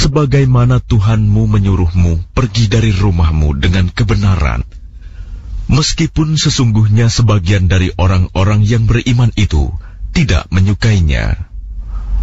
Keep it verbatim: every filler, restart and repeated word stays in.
sebagaimana Tuhanmu menyuruhmu pergi dari rumahmu dengan kebenaran, meskipun sesungguhnya sebagian dari orang-orang yang beriman itu tidak menyukainya.